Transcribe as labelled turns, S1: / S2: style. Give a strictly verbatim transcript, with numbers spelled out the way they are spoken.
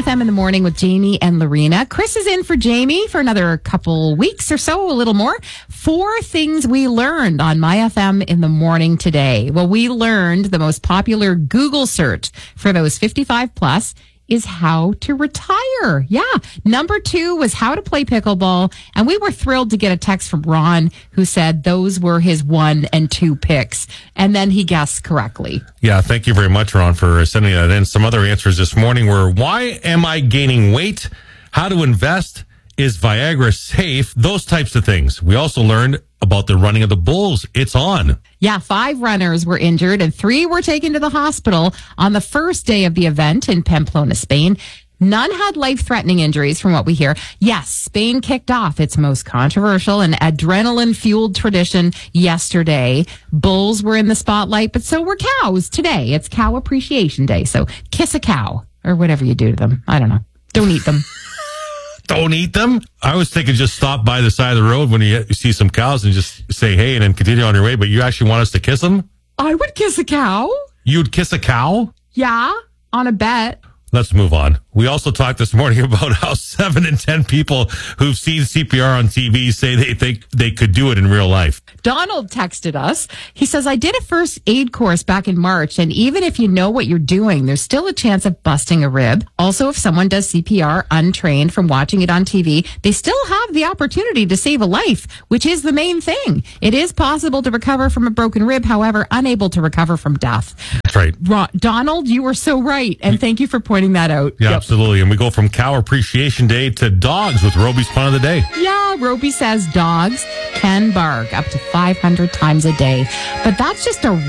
S1: M in the morning with Jamie and Lorena. Chris is in for Jamie for another couple weeks or so, a little more. Four things we learned on My F M in the morning today. Well, we learned the most popular Google search for those fifty-five plus is how to retire. Yeah. Number two was how to play pickleball. And we were thrilled to get a text from Ron who said those were his one and two picks. And then he guessed correctly.
S2: Yeah. Thank you very much, Ron, for sending that in. Some other answers this morning were, why am I gaining weight? How to invest? Is Viagra safe? Those types of things. We also learned about the running of the Bulls. It's on.
S1: Yeah, five runners were injured and three were taken to the hospital on the first day of the event in Pamplona, Spain. None had life-threatening injuries from what we hear. Yes, Spain kicked off its most controversial and adrenaline-fueled tradition yesterday. Bulls were in the spotlight, but so were cows today. It's Cow Appreciation Day, so kiss a cow or whatever you do to them. I don't know. Don't eat them.
S2: Don't eat them? I was thinking just stop by the side of the road when you see some cows and just say, hey, and then continue on your way. But you actually want us to kiss them?
S1: I would kiss a cow.
S2: You'd kiss a cow?
S1: Yeah, on a bet.
S2: Let's move on. We also talked this morning about how seven in ten people who've seen C P R on T V say they think they could do it in real life.
S1: Donald texted us. He says, I did a first aid course back in March, and even if you know what you're doing, there's still a chance of busting a rib. Also, if someone does C P R untrained from watching it on T V, they still have the opportunity to save a life, which is the main thing. It is possible to recover from a broken rib, however, unable to recover from death.
S2: That's right.
S1: Ron, Donald, you were so right, and thank you for pointing that out.
S2: Yeah,
S1: yep.
S2: Absolutely. And we go from Cow Appreciation Day to dogs with Roby's Pun of the Day.
S1: Yeah, Roby says dogs can bark up to five hundred times a day. But that's just a